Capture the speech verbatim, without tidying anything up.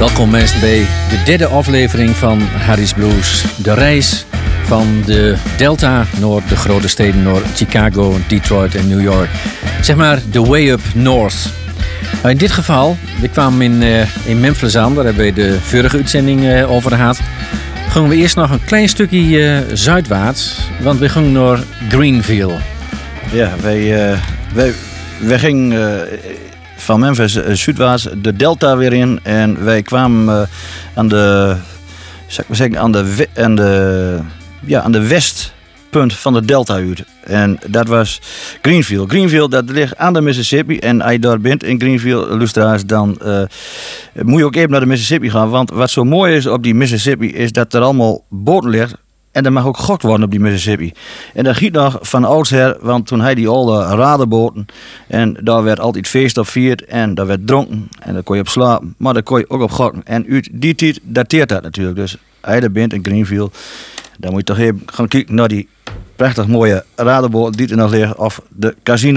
Welkom mensen bij de derde aflevering van Harry's Blues. De reis van de Delta naar de grote steden, naar Chicago, Detroit en New York. Zeg maar de way up north. Nou, in dit geval, we kwamen in, uh, in Memphis aan, daar hebben we de vorige uitzending uh, over gehad. Gingen we eerst nog een klein stukje uh, zuidwaarts, want we gingen naar Greenville. Ja, wij, uh, wij, wij gingen uh, van Memphis uh, zuidwaarts de Delta weer in en wij kwamen uh, aan de, zal ik maar zeggen, aan de, we, aan de, ja, aan de westpunt van de Delta uit. En dat was Greenville. Greenville, dat ligt aan de Mississippi. En als je daar bent in Greenville, luisteraars, dan uh, moet je ook even naar de Mississippi gaan. Want wat zo mooi is op die Mississippi, is dat er allemaal boten ligt. En er mag ook gokt worden op die Mississippi. En dat giet nog van oudsher, want toen hij die oude radenboten. En daar werd altijd feest op vierd. En daar werd dronken. En daar kon je op slapen. Maar daar kon je ook op gokken. En uit die tijd dateert dat natuurlijk. Dus als je er bent in Greenville, dan moet je toch even gaan kijken naar die prachtig mooie radenboten die er nog liggen. Of de casino.